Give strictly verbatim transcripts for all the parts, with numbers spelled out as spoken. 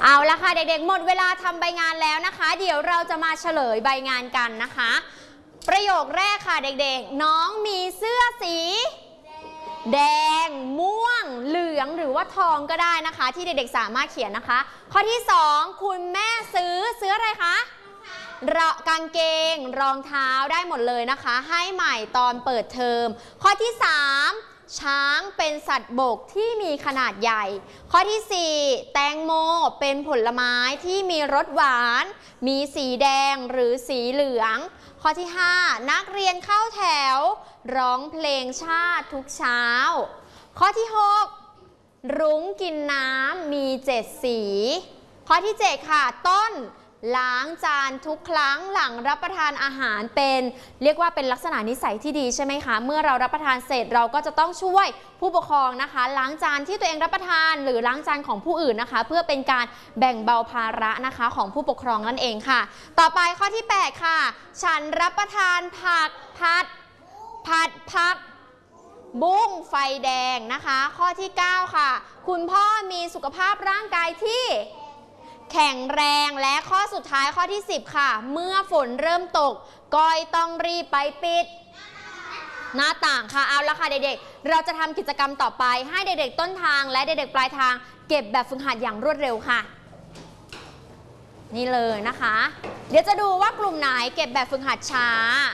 เอาละค่ะเด็กๆหมดเวลาทำใบงานแล้วนะคะเดี๋ยวเราจะมาเฉลยใบงานกันนะคะประโยคแรกค่ะเด็กๆน้องมีเสื้อสีแดงม่วงเหลืองหรือว่าทองก็ได้นะคะที่เด็กๆสามารถเขียนนะคะข้อที่สองคุณแม่ซื้อซื้ออะไรคะกางเกงรองเท้าได้หมดเลยนะคะให้ใหม่ตอนเปิดเทอมข้อที่สามช้างเป็นสัตว์บกที่มีขนาดใหญ่ข้อที่สี่แตงโมเป็นผลไม้ที่มีรสหวานมีสีแดงหรือสีเหลืองข้อที่ห้านักเรียนเข้าแถวร้องเพลงชาติทุกเช้าข้อที่หกรุ้งกินน้ำมีเจ็ดสีข้อที่เจ็ดค่ะต้นล้างจานทุกครั้งหลังรับประทานอาหารเป็นเรียกว่าเป็นลักษณะนิสัยที่ดีใช่ไหมคะเมื่อเรารับประทานเสร็จเราก็จะต้องช่วยผู้ปกครองนะคะล้างจานที่ตัวเองรับประทานหรือล้างจานของผู้อื่นนะคะเพื่อเป็นการแบ่งเบาภาระนะคะของผู้ปกครองนั่นเองค่ะต่อไปข้อที่แปดค่ะฉันรับประทานผักผัดผัดผักบุ้งไฟแดงนะคะข้อที่เก้าค่ะคุณพ่อมีสุขภาพร่างกายที่แข็งแรงและข้อสุดท้ายข้อที่สิบค่ะเมื่อฝนเริ่มตกก้อยต้องรีบไปปิดหน้าต่างค่ะเอาละค่ะเด็กๆเราจะทำกิจกรรมต่อไปให้เด็กๆต้นทางและเด็กๆปลายทางเก็บแบบฝึกหัดอย่างรวดเร็วค่ะนี่เลยนะคะเดี๋ยวจะดูว่ากลุ่มไหนเก็บแบบฝึกหัดช้า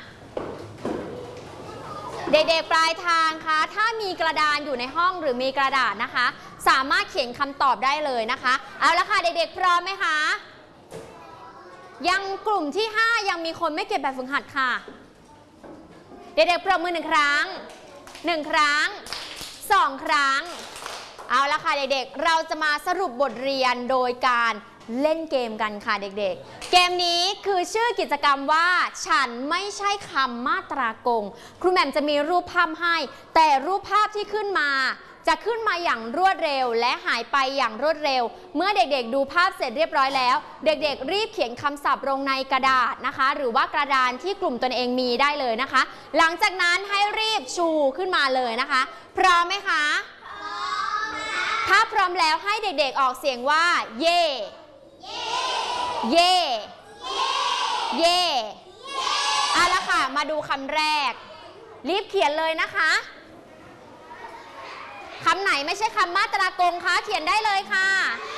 เด็กๆปลายทางคะถ้ามีกระดานอยู่ในห้องหรือมีกระดาษนะคะสามารถเขียนคำตอบได้เลยนะคะเอาละค่ะเด็กๆพร้อมไหมคะยังกลุ่มที่ห้ายังมีคนไม่เก็บแบบฝึกหัดค่ะเด็กๆปรบมือหนึ่งครั้งหนึ่งครั้งสองครั้งเอาละค่ะเด็กๆเราจะมาสรุปบทเรียนโดยการเล่นเกมกันค่ะเด็กๆเกมนี้คือชื่อกิจกรรมว่าฉันไม่ใช่คำมาตรากงครูแหม่มจะมีรูปภาพให้แต่รูปภาพที่ขึ้นมาจะขึ้นมาอย่างรวดเร็วและหายไปอย่างรวดเร็วเมื่อเด็กๆดูภาพเสร็จเรียบร้อยแล้วเด็กๆรีบเขียนคำศัพท์ลงในกระดาษนะคะหรือว่ากระดานที่กลุ่มตนเองมีได้เลยนะคะหลังจากนั้นให้รีบชูขึ้นมาเลยนะคะพร้อมไหมคะพร้อมถ้าพร้อมแล้วให้เด็กๆออกเสียงว่าเย่เย่เย่เอาละค่ะมาดูคำแรกรีบเขียนเลยนะคะคำไหนไม่ใช่คำมาตรากงคะเขียนได้เลยค่ะ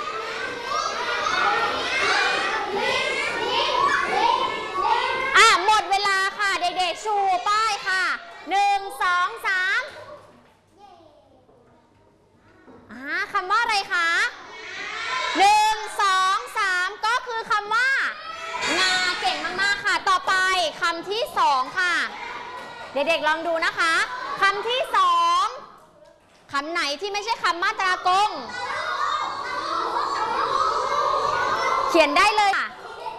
อ่ะหมดเวลาค่ะเด็กๆชูป้ายค่ะหนึ่งสองสามอ่าคำว่าอะไรคะหนึ่งสองสามก็คือคำว่างาเก่งมากๆค่ะต่อไปคำที่สองค่ะเด็กๆลองดูนะคะคำที่สองคำไหนที่ไม่ใช่คำมาตรากงเขียนได้เลยค่ะ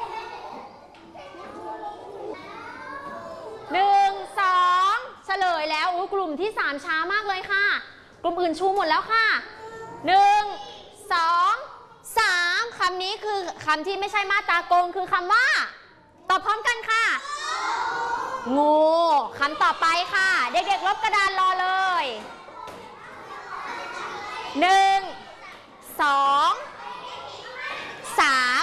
หนึ่งสองเฉลยแล้วอู้กลุ่มที่สามช้ามากเลยค่ะกลุ่มอื่นชูหมดแล้วค่ะหนึ่งสองสามคำนี้คือคำที่ไม่ใช่มาตรากงคือคำว่าตอบพร้อมกันค่ะงูคำต่อไปค่ะเด็กๆลบกระดานรอเลยหนึ่งสองสาม